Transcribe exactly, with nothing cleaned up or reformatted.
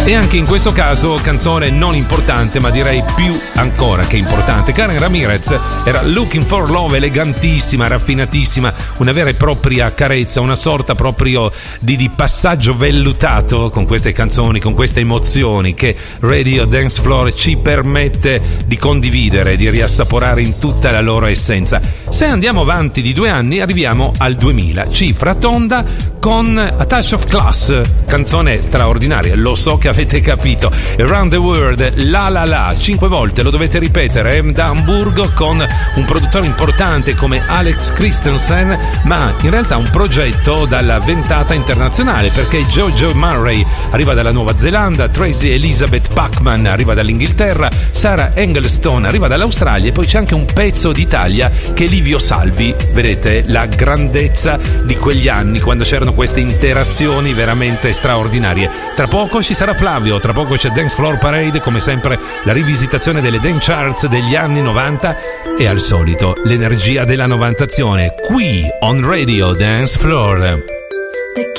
E anche in questo caso canzone non importante, ma direi più ancora che importante. Karen Ramirez era Looking for Love, elegantissima, raffinatissima, una vera e propria carezza, una sorta proprio di, di passaggio vellutato con queste canzoni, con queste emozioni che Radio Dance Floor ci permette di condividere, di riassaporare in tutta la loro essenza. Se andiamo avanti di due anni arriviamo al duemila, cifra tonda con A Touch of Class, canzone straordinaria, lo so che avete capito. Around the World, La La La, cinque volte lo dovete ripetere, da Amburgo con un produttore importante come Alex Christensen, ma in realtà un progetto dalla ventata internazionale, perché Jojo Murray arriva dalla Nuova Zelanda, Tracy Elizabeth Pacman arriva dall'Inghilterra, Sarah Engelstone arriva dall'Australia e poi c'è anche un pezzo d'Italia che è Livio Salvi. Vedete la grandezza di quegli anni quando c'erano queste interazioni veramente straordinarie. Tra poco ci sarà Flavio, tra poco c'è Dance Floor Parade, come sempre la rivisitazione delle dance charts degli anni novanta e al solito l'energia della novantazione qui on Radio Dance Floor.